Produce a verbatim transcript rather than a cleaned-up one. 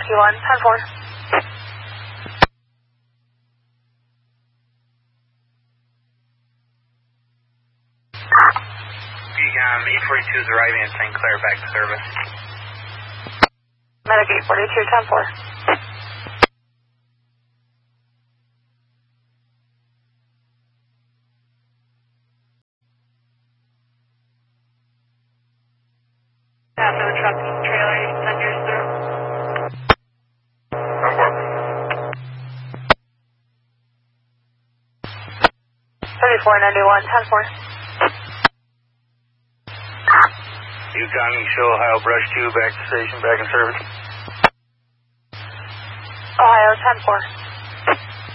one, ten four. Beacon eight forty-two is arriving in Saint Clair, back to service. Medic eight forty-two, ten four. Have no truck trailer, send yours through. ten four. thirty-four ninety-one, ten four. Yukon, show Ohio Brush two, back to station, back in service. Ohio, ten four.